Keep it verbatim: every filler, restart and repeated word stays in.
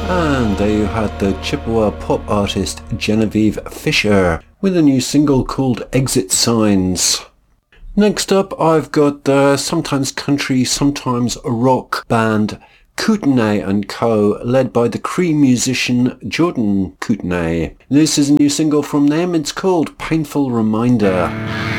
And there you had the Chippewa pop artist Genevieve Fisher with a new single called Exit Signs. Next up I've got the sometimes country, sometimes rock band Kootenai and Co, led by the Cree musician Jordan Kootenai. This is a new single from them, it's called Painful Reminder.